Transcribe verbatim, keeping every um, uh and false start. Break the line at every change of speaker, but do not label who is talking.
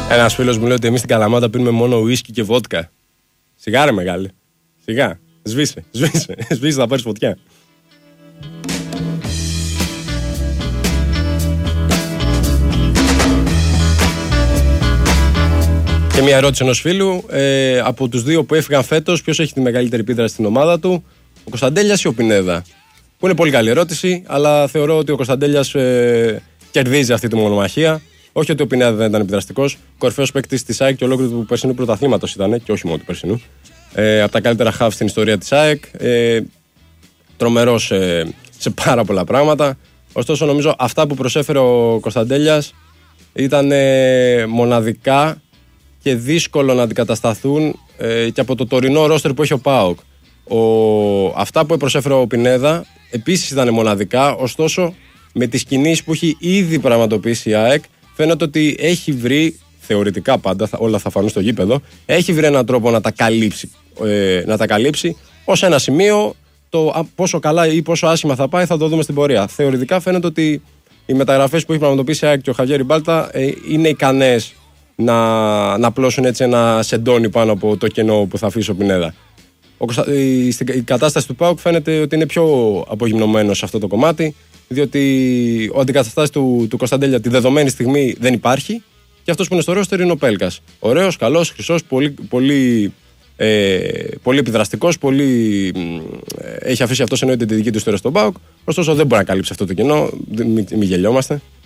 Ένας φίλος μου λέει ότι εμείς στην Καλαμάτα πίνουμε μόνο ουίσκι και βότκα. Σιγά ρε μεγάλη. Σιγά. Σβήσε. Σβήσε. Σβήσε, θα πάρεις φωτιά. Και μια ερώτηση ενός φίλου. Ε, από τους δύο που έφυγαν φέτος, ποιος έχει τη μεγαλύτερη επίδραση στην ομάδα του, ο Κωνσταντέλιας ή ο Πινέδα? Που είναι πολύ καλή ερώτηση, αλλά θεωρώ ότι ο Κωνσταντέλιας ε, κερδίζει αυτή τη μονομαχία. Όχι ότι ο Πινέδα δεν ήταν επιδραστικός. Κορυφαίος παίκτης της ΑΕΚ και ολόκληρου του περσινού πρωταθλήματος ήταν, και όχι μόνο του περσινού. Ε, από τα καλύτερα χαφ στην ιστορία της ΑΕΚ. Ε, τρομερός ε, σε πάρα πολλά πράγματα. Ωστόσο, νομίζω αυτά που προσέφερε ο Κωνσταντέλιας ήταν ε, μοναδικά και δύσκολο να αντικατασταθούν ε, και από το τωρινό ρόστερ που έχει ο ΠΑΟΚ. Ο, αυτά που προσέφερε ο Πινέδα επίσης ήταν μοναδικά, ωστόσο με τις κινήσεις που έχει ήδη πραγματοποιήσει η ΑΕΚ φαίνεται ότι έχει βρει, θεωρητικά πάντα, θα, όλα θα φανούν στο γήπεδο, έχει βρει έναν τρόπο να τα καλύψει, ε, να τα καλύψει ως ένα σημείο. Το πόσο καλά ή πόσο άσχημα θα πάει θα το δούμε στην πορεία. Θεωρητικά φαίνεται ότι οι μεταγραφές που έχει πραγματοποιήσει η ΑΕΚ και ο Χαβιέρ Μπάλτα ε, είναι ικανές να, να πλώσουν έτσι ένα σεντόνι πάνω από το κενό που θα αφήσει ο Πινέδα. Ο, η, η κατάσταση του ΠΑΟΚ φαίνεται ότι είναι πιο απογυμνωμένο σε αυτό το κομμάτι, διότι ο αντικαταστάτης του, του Κωνσταντέλια τη δεδομένη στιγμή δεν υπάρχει και αυτός που είναι στο ρόστερ είναι ο Πέλκας. Ωραίος, καλός, χρυσός, πολύ, πολύ, ε, πολύ επιδραστικός, πολύ, ε, έχει αφήσει αυτός εννοείται τη δική του ιστορία στον ΠΑΟΚ, ωστόσο δεν μπορεί να καλύψει αυτό το κενό, μην μη γελιόμαστε.